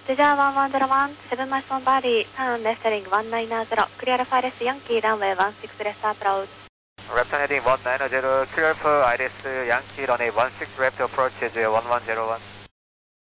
ジャー1101, 7 miles on body, turn left heading 190, clear Alpha Iris Yankee, runway 16 left approach. Left heading 190, clear for Iris Yankee, runway 16 left approach is 1101.